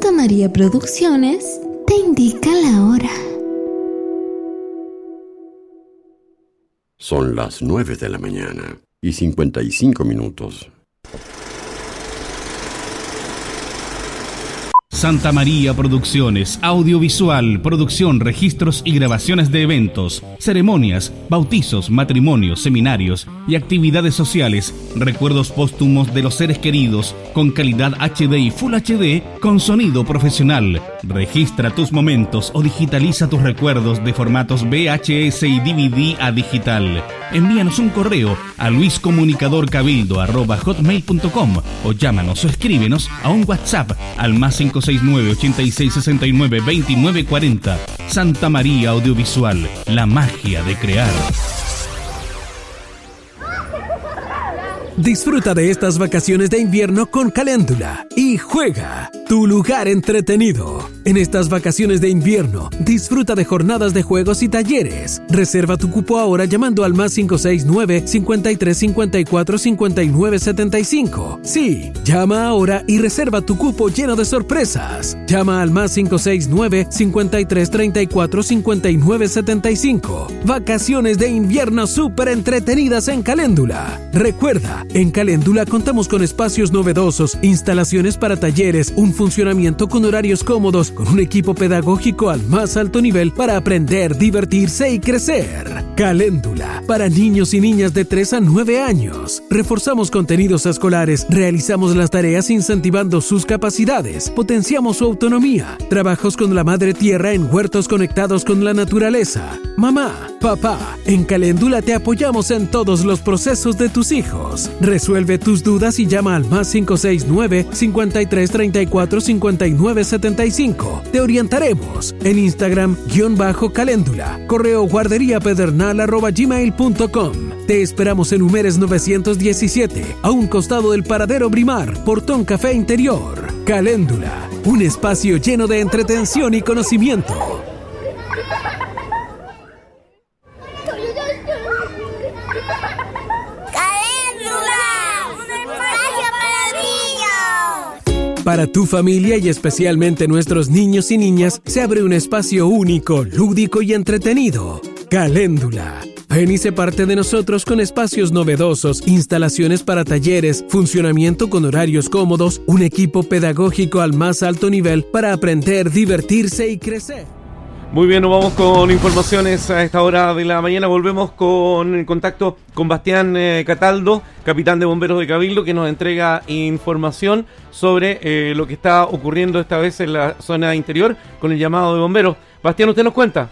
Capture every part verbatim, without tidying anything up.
Santa María Producciones te indica la hora. Son las nueve de la mañana y cincuenta y cinco minutos. Santa María Producciones, audiovisual, producción, registros y grabaciones de eventos, ceremonias, bautizos, matrimonios, seminarios y actividades sociales, recuerdos póstumos de los seres queridos, con calidad H D y Full H D, con sonido profesional. Registra tus momentos o digitaliza tus recuerdos de formatos V H S y D V D a digital. Envíanos un correo a luiscomunicadorcabildo arroba hotmail punto com o llámanos o escríbenos a un WhatsApp al más cinco seis nueve, ochenta y seis, sesenta y nueve, veintinueve cuarenta. Santa María Audiovisual, la magia de crear. Disfruta de estas vacaciones de invierno con Caléndula y juega, tu lugar entretenido. En estas vacaciones de invierno, disfruta de jornadas de juegos y talleres. Reserva tu cupo ahora llamando al más cinco seis nueve, cincuenta y tres, cincuenta y cuatro, cincuenta y nueve setenta y cinco. Sí, llama ahora y reserva tu cupo lleno de sorpresas. Llama al más cinco seis nueve, cincuenta y tres, treinta y cuatro, cincuenta y nueve setenta y cinco. Vacaciones de invierno súper entretenidas en Caléndula. Recuerda, en Caléndula contamos con espacios novedosos, instalaciones para talleres, un funcionamiento con horarios cómodos, con un equipo pedagógico al más alto nivel para aprender, divertirse y crecer. Caléndula, para niños y niñas de tres a nueve años. Reforzamos contenidos escolares, realizamos las tareas incentivando sus capacidades, potenciamos su autonomía, trabajos con la madre tierra en huertos conectados con la naturaleza. Mamá, papá, en Caléndula te apoyamos en todos los procesos de tus hijos. Resuelve tus dudas y llama al más cinco seis nueve, cincuenta y tres, treinta y cuatro, cincuenta y nueve setenta y cinco. Te orientaremos en Instagram, guión bajo Caléndula, correo guardería pedernal arroba gmail punto com. Te esperamos en Humeres novecientos diecisiete, a un costado del Paradero Brimar, Portón Café Interior. Caléndula, un espacio lleno de entretención y conocimiento. Para tu familia y especialmente nuestros niños y niñas, se abre un espacio único, lúdico y entretenido. Caléndula. Ven y sé parte de nosotros con espacios novedosos, instalaciones para talleres, funcionamiento con horarios cómodos, un equipo pedagógico al más alto nivel para aprender, divertirse y crecer. Muy bien, nos vamos con informaciones a esta hora de la mañana. Volvemos con el contacto con Bastián eh, Cataldo, capitán de bomberos de Cabildo, que nos entrega información sobre eh, lo que está ocurriendo esta vez en la zona interior con el llamado de bomberos. Bastián, ¿usted nos cuenta?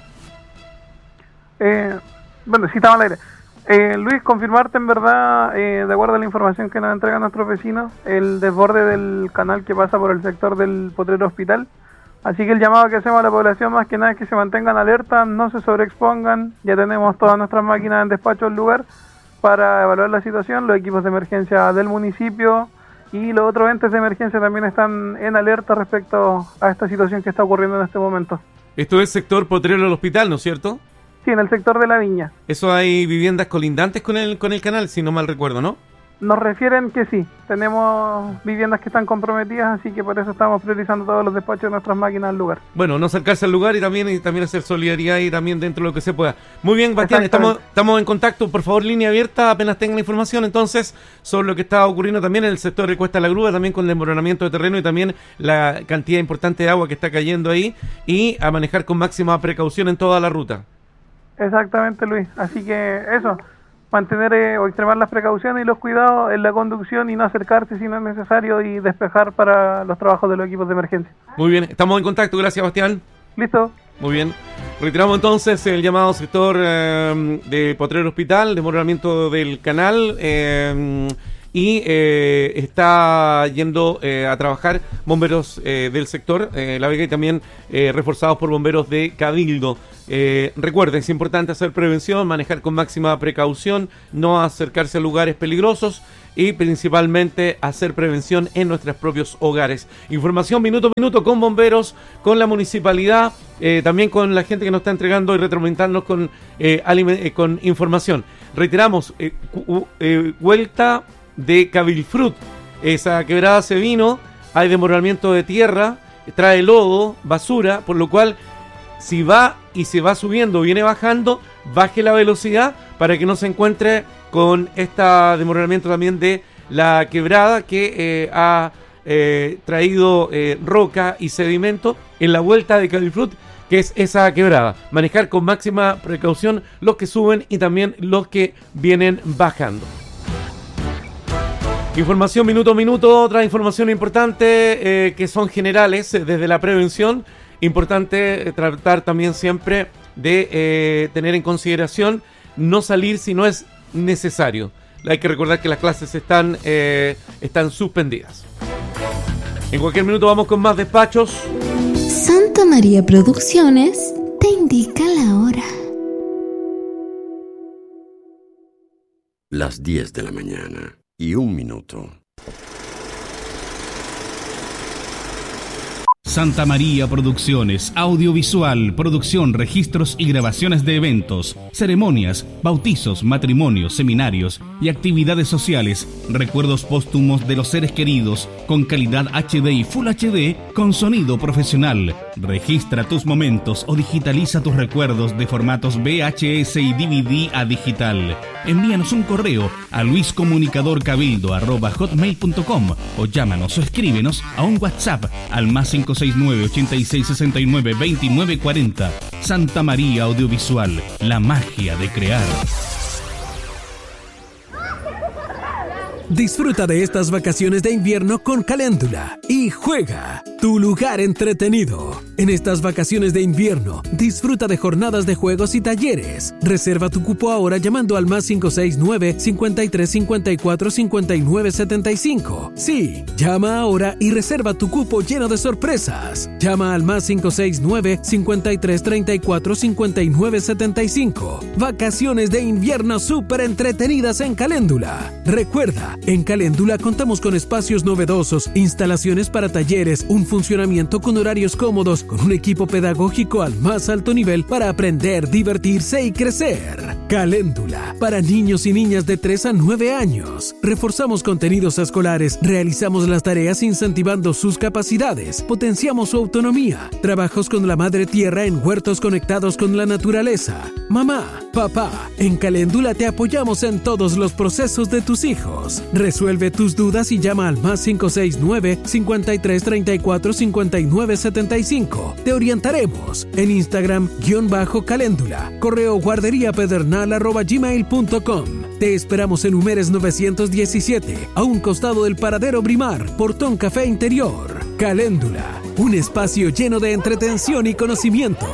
Eh, bueno, sí, estaba al aire. Eh, Luis, confirmarte en verdad, eh, de acuerdo a la información que nos entregan nuestros vecinos, el desborde del canal que pasa por el sector del Potrero Hospital. Así que el llamado que hacemos a la población más que nada es que se mantengan alerta, no se sobreexpongan. Ya tenemos todas nuestras máquinas en despacho al lugar para evaluar la situación. Los equipos de emergencia del municipio y los otros entes de emergencia también están en alerta respecto a esta situación que está ocurriendo en este momento. Esto es sector Potrero del Hospital, ¿no es cierto? Sí, en el sector de la Viña. Eso, hay viviendas colindantes con el, con el canal, si no mal recuerdo, ¿no? Nos refieren que sí, tenemos viviendas que están comprometidas, así que por eso estamos priorizando todos los despachos de nuestras máquinas al lugar. Bueno, no acercarse al lugar y también, y también hacer solidaridad y también dentro de lo que se pueda. Muy bien, Bastián, estamos, estamos en contacto. Por favor, línea abierta, apenas tengan la información entonces sobre lo que está ocurriendo también en el sector de Cuesta La Grúa, también con el desmoronamiento de terreno y también la cantidad importante de agua que está cayendo ahí, y a manejar con máxima precaución en toda la ruta. Exactamente, Luis. Así que eso, mantener eh, o extremar las precauciones y los cuidados en la conducción y no acercarse si no es necesario y despejar para los trabajos de los equipos de emergencia. Muy bien, estamos en contacto. Gracias, Bastián. Listo. Muy bien. Retiramos entonces el llamado sector eh, de Potrero Hospital, desmoronamiento del canal. Eh, y eh, está yendo eh, a trabajar bomberos eh, del sector eh, La Vega y también eh, reforzados por bomberos de Cabildo. Eh, recuerden, es importante hacer prevención, manejar con máxima precaución, no acercarse a lugares peligrosos y principalmente hacer prevención en nuestros propios hogares. Información minuto a minuto con bomberos, con la municipalidad, eh, también con la gente que nos está entregando y retroalimentándonos con, eh, aliment- eh, con información. Reiteramos, eh, cu- eh, vuelta de Cabilfrut, esa quebrada se vino, hay desmoronamiento de tierra trae lodo, basura, por lo cual si va y se va subiendo, viene bajando, baje la velocidad para que no se encuentre con este desmoronamiento también de la quebrada que eh, ha eh, traído eh, roca y sedimento en la vuelta de Califrut, que es esa quebrada. Manejar con máxima precaución los que suben y también los que vienen bajando. Información minuto a minuto, otra información importante eh, que son generales eh, desde la prevención. Importante eh, tratar también siempre de eh, tener en consideración no salir si no es necesario. Hay que recordar que las clases están, eh, están suspendidas. En cualquier minuto vamos con más despachos. Santa María Producciones te indica la hora. Las diez de la mañana y un minuto. Santa María Producciones, audiovisual, producción, registros y grabaciones de eventos, ceremonias, bautizos, matrimonios, seminarios y actividades sociales, recuerdos póstumos de los seres queridos, con calidad H D y Full H D, con sonido profesional. Registra tus momentos o digitaliza tus recuerdos de formatos V H S y D V D a digital. Envíanos un correo a luiscomunicadorcabildo arroba hotmail punto com o llámanos o escríbenos a un WhatsApp al más cinco seis nueve, ochenta y seis, sesenta y nueve, veintinueve cuarenta. Santa María Audiovisual, la magia de crear. Disfruta de estas vacaciones de invierno con Caléndula y juega, tu lugar entretenido. En estas vacaciones de invierno, disfruta de jornadas de juegos y talleres. Reserva tu cupo ahora llamando al más cinco seis nueve, cincuenta y tres, cincuenta y cuatro, cincuenta y nueve setenta y cinco. Sí, llama ahora y reserva tu cupo lleno de sorpresas. Llama al más cinco seis nueve, cincuenta y tres, treinta y cuatro, cincuenta y nueve setenta y cinco. Vacaciones de invierno súper entretenidas en Caléndula. Recuerda, en Caléndula contamos con espacios novedosos, instalaciones para talleres, un funcionamiento con horarios cómodos, con un equipo pedagógico al más alto nivel para aprender, divertirse y crecer. Caléndula, para niños y niñas de tres a nueve años. Reforzamos contenidos escolares, realizamos las tareas incentivando sus capacidades, potenciamos su autonomía. Trabajos con la madre tierra en huertos conectados con la naturaleza. Mamá, papá, en Caléndula te apoyamos en todos los procesos de tus hijos. Resuelve tus dudas y llama al más cinco seis nueve, cincuenta y tres, treinta y cuatro, cincuenta y nueve setenta y cinco. Te orientaremos en Instagram guión bajo Caléndula, correo guardería pedernal arroba gmail punto com. Te esperamos en Humeres novecientos diecisiete, a un costado del paradero Brimar, Portón Café Interior. Caléndula, un espacio lleno de entretención y conocimiento.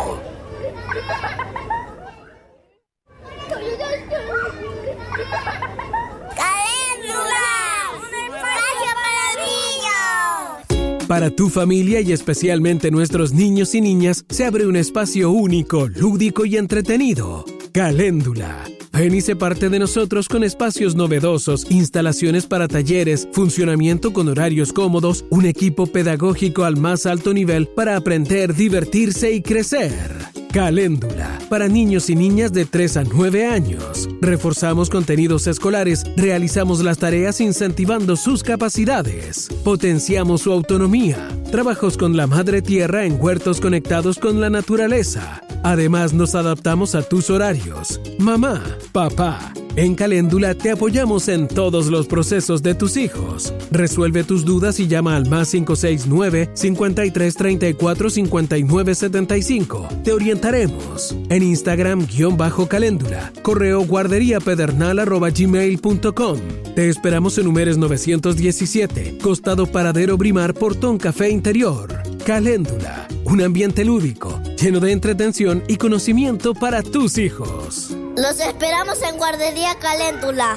Para tu familia y especialmente nuestros niños y niñas, se abre un espacio único, lúdico y entretenido. Caléndula. Ven y sé parte de nosotros con espacios novedosos, instalaciones para talleres, funcionamiento con horarios cómodos, un equipo pedagógico al más alto nivel para aprender, divertirse y crecer. Caléndula, para niños y niñas de tres a nueve años. Reforzamos contenidos escolares, realizamos las tareas incentivando sus capacidades, potenciamos su autonomía, trabajos con la madre tierra en huertos conectados con la naturaleza. Además, nos adaptamos a tus horarios. Mamá, papá, en Caléndula te apoyamos en todos los procesos de tus hijos. Resuelve tus dudas y llama al más cinco seis nueve, cincuenta y tres, treinta y cuatro, cincuenta y nueve setenta y cinco. Te orientaremos en Instagram guión bajo Caléndula, correo guardería pedernal arroba gmail punto com. Te esperamos en Humeres novecientos diecisiete, costado paradero Brimar, Portón Café Interior. Caléndula, un ambiente lúdico, lleno de entretención y conocimiento para tus hijos. Los esperamos en Guardería Caléndula.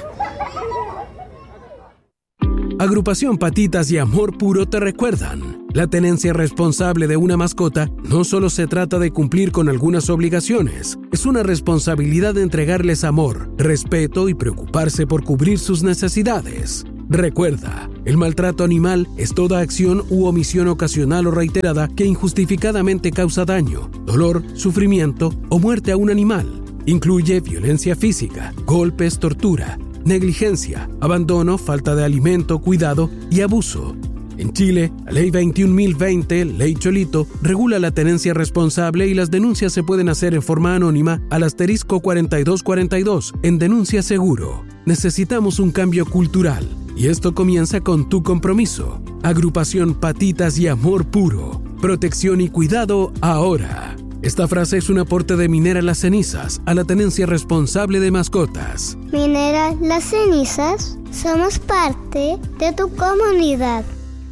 Agrupación Patitas y Amor Puro te recuerdan. La tenencia responsable de una mascota no solo se trata de cumplir con algunas obligaciones, es una responsabilidad de entregarles amor, respeto y preocuparse por cubrir sus necesidades. Recuerda, el maltrato animal es toda acción u omisión ocasional o reiterada que injustificadamente causa daño, dolor, sufrimiento o muerte a un animal. Incluye violencia física, golpes, tortura, negligencia, abandono, falta de alimento, cuidado y abuso. En Chile, la Ley veintiún mil veinte, Ley Cholito, regula la tenencia responsable y las denuncias se pueden hacer en forma anónima al asterisco cuarenta y dos cuarenta y dos en Denuncia Seguro. Necesitamos un cambio cultural y esto comienza con tu compromiso. Agrupación Patitas y Amor Puro. Protección y cuidado ahora. Esta frase es un aporte de Minera Las Cenizas a la tenencia responsable de mascotas. Minera Las Cenizas, somos parte de tu comunidad.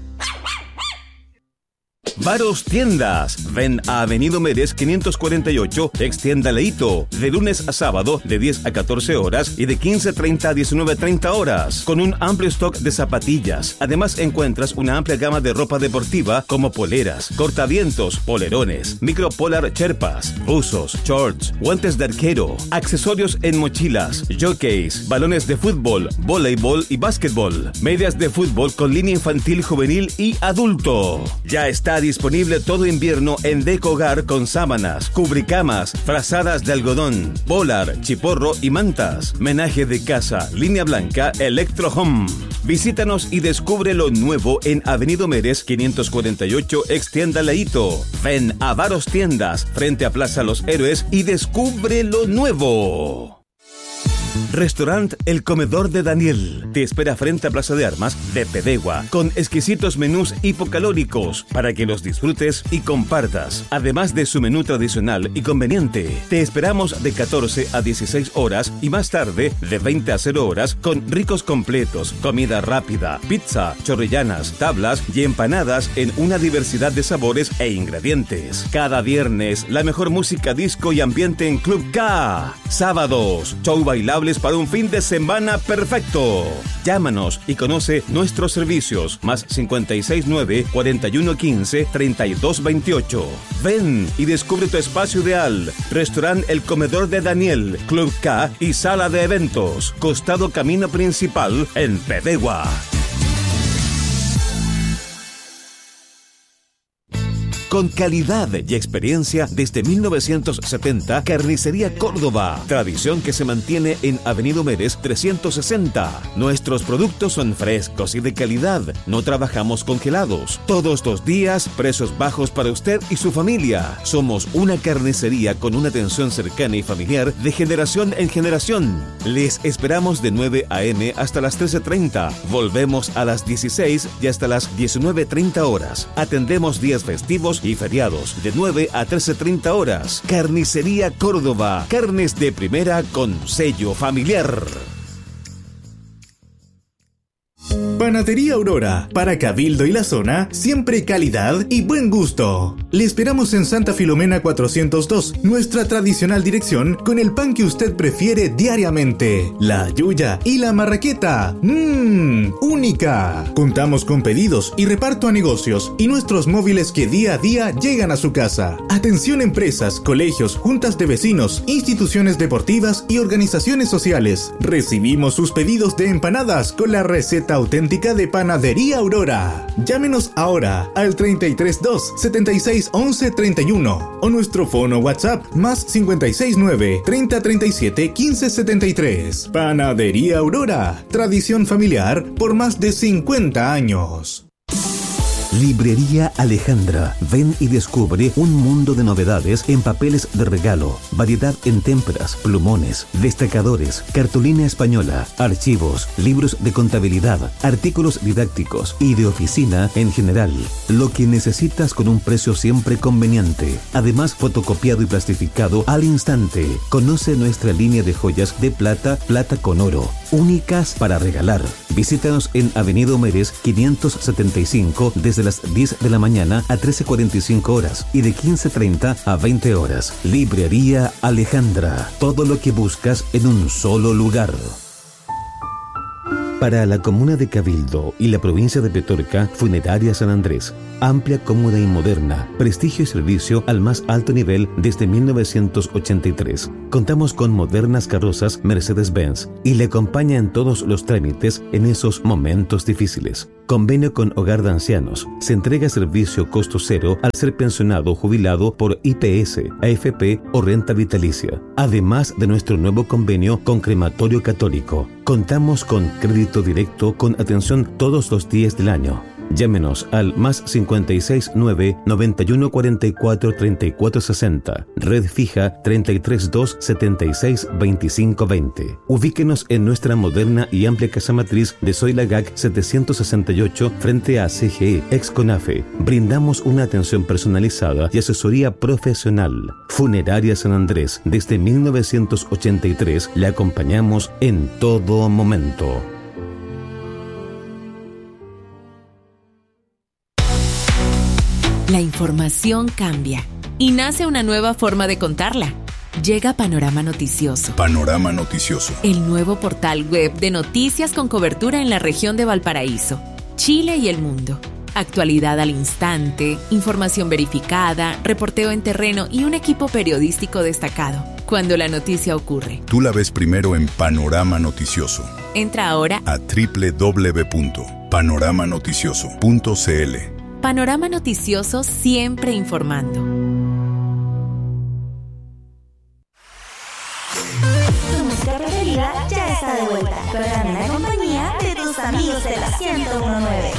Varos Tiendas. Ven a Avenida Mérez quinientos cuarenta y ocho, extienda Leito, de lunes a sábado de diez a catorce horas y de quince treinta a diecinueve treinta horas, con un amplio stock de zapatillas. Además encuentras una amplia gama de ropa deportiva como poleras, cortavientos, polerones, micropolar cherpas, buzos, shorts, guantes de arquero, accesorios en mochilas, jockeys, balones de fútbol, voleibol y básquetbol, medias de fútbol con línea infantil, juvenil y adulto. Ya está disponible todo invierno en Deco Hogar con sábanas, cubricamas, frazadas de algodón, polar, chiporro y mantas. Menaje de casa, línea blanca, Electro Home. Visítanos y descubre lo nuevo en Avenida Mérez quinientos cuarenta y ocho, extienda Leito. Ven a Varos Tiendas, frente a Plaza Los Héroes y descubre lo nuevo. Restaurant El Comedor de Daniel te espera frente a Plaza de Armas de Pedegua con exquisitos menús hipocalóricos para que los disfrutes y compartas. Además de su menú tradicional y conveniente, te esperamos de catorce a dieciséis horas y más tarde de veinte a cero horas con ricos completos, comida rápida, pizza, chorrillanas, tablas y empanadas en una diversidad de sabores e ingredientes. Cada viernes, la mejor música disco y ambiente en Club K. Sábados, show bailable para un fin de semana perfecto. Llámanos y conoce nuestros servicios. Más cincuenta y seis nueve, cuarenta y uno quince, treinta y dos veintiocho. Ven y descubre tu espacio ideal. Restaurant El Comedor de Daniel, Club K y Sala de Eventos. Costado Camino Principal en Pedegua. Con calidad y experiencia desde mil novecientos setenta, Carnicería Córdoba. Tradición que se mantiene en Avenida Mérez trescientos sesenta. Nuestros productos son frescos y de calidad. No trabajamos congelados. Todos los días, precios bajos para usted y su familia. Somos una carnicería con una atención cercana y familiar de generación en generación. Les esperamos de nueve a eme hasta las trece treinta. Volvemos a las dieciséis y hasta las diecinueve treinta horas. Atendemos días festivos y feriados de nueve a trece treinta horas. Carnicería Córdoba. Carnes de primera con sello familiar. Panadería Aurora, para Cabildo y la zona, siempre calidad y buen gusto. Le esperamos en Santa Filomena cuatrocientos dos, nuestra tradicional dirección con el pan que usted prefiere diariamente, la yuya y la marraqueta. ¡Mmm! ¡Única! Contamos con pedidos y reparto a negocios y nuestros móviles que día a día llegan a su casa. Atención empresas, colegios, juntas de vecinos, instituciones deportivas y organizaciones sociales. Recibimos sus pedidos de empanadas con la receta auténtica de Panadería Aurora. Llámenos ahora al treinta y tres dos, setenta y seis once treinta y uno o nuestro fono WhatsApp más cincuenta y seis nueve, treinta treinta y siete quince setenta y tres. Panadería Aurora, tradición familiar por más de cincuenta años. Librería Alejandra. Ven y descubre un mundo de novedades en papeles de regalo, variedad en témperas, plumones, destacadores, cartulina española, archivos, libros de contabilidad, artículos didácticos y de oficina en general. Lo que necesitas con un precio siempre conveniente. Además, fotocopiado y plastificado al instante. Conoce nuestra línea de joyas de plata, plata con oro, únicas para regalar. Visítanos en Avenida Mérez quinientos setenta y cinco desde las diez de la mañana a trece cuarenta y cinco horas y de quince treinta a veinte horas. Librería Alejandra. Todo lo que buscas en un solo lugar. Para la comuna de Cabildo y la provincia de Petorca, Funeraria San Andrés. Amplia, cómoda y moderna. Prestigio y servicio al más alto nivel desde mil novecientos ochenta y tres. Contamos con modernas carrozas Mercedes-Benz y le acompaña en todos los trámites en esos momentos difíciles. Convenio con Hogar de Ancianos. Se entrega servicio costo cero al ser pensionado o jubilado por I P S, A F P o renta vitalicia. Además de nuestro nuevo convenio con Crematorio Católico. Contamos con crédito directo con atención todos los días del año. Llámenos al más cincuenta y seis nueve, noventa y uno cuarenta y cuatro, treinta y cuatro sesenta. Red fija treinta y tres dos, setenta y seis, veinticinco veinte. Ubíquenos en nuestra moderna y amplia casa matriz de Zoila G A C setecientos sesenta y ocho frente a C G E, ex CONAFE. Brindamos una atención personalizada y asesoría profesional. Funeraria San Andrés, desde mil novecientos ochenta y tres le acompañamos en todo momento. La información cambia y nace una nueva forma de contarla. Llega Panorama Noticioso. Panorama Noticioso. El nuevo portal web de noticias con cobertura en la región de Valparaíso, Chile y el mundo. Actualidad al instante, información verificada, reporteo en terreno y un equipo periodístico destacado. Cuando la noticia ocurre. Tú la ves primero en Panorama Noticioso. Entra ahora a doble u doble u doble u punto panorama noticioso punto c l. Panorama Noticioso, siempre informando. Tu música preferida ya está de vuelta. Programa en la compañía de tus amigos de la ciento uno punto nueve.